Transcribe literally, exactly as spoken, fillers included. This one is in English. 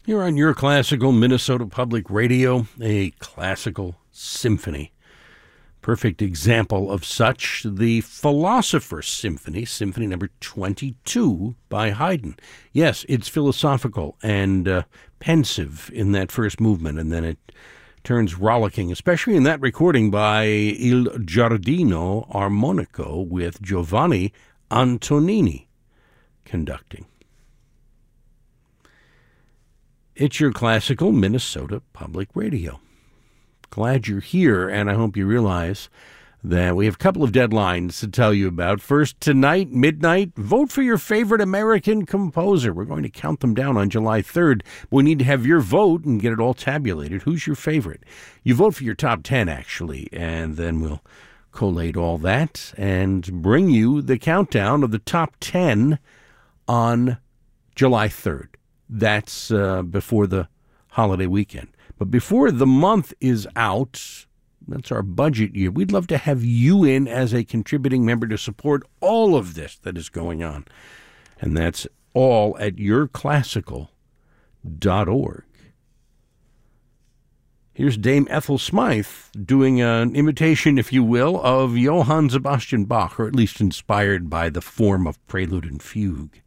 Here on Your Classical Minnesota Public Radio, a classical symphony. Perfect example of such, the Philosopher's Symphony, Symphony number twenty-two by Haydn. Yes, it's philosophical and uh, pensive in that first movement, and then it turns rollicking, especially in that recording by Il Giardino Armonico with Giovanni Antonini conducting. It's Your Classical Minnesota Public Radio. Glad you're here, and I hope you realize that we have a couple of deadlines to tell you about. First, tonight, midnight, vote for your favorite American composer. We're going to count them down on July third. We need to have your vote and get it all tabulated. Who's your favorite? You vote for your top ten, actually, and then we'll collate all that and bring you the countdown of the top ten on July third. That's uh, before the holiday weekend. But before the month is out, that's our budget year, we'd love to have you in as a contributing member to support all of this that is going on. And that's all at your classical dot org. Here's Dame Ethel Smythe doing an imitation, if you will, of Johann Sebastian Bach, or at least inspired by the form of prelude and fugue.